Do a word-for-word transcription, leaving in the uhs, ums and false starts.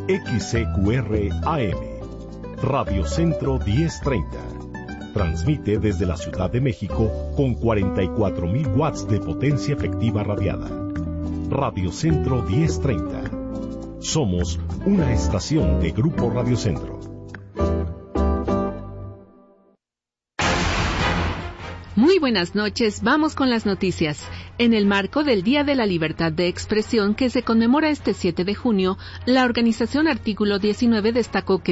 X C Q R A M, Radio Centro diez treinta. Transmite desde la Ciudad de México con cuarenta y cuatro mil watts de potencia efectiva radiada. Radio Centro diez treinta. Somos una estación de Grupo Radio Centro. Muy buenas noches, vamos con las noticias. En el marco del Día de la Libertad de Expresión que se conmemora este siete de junio, la organización Artículo diecinueve destacó que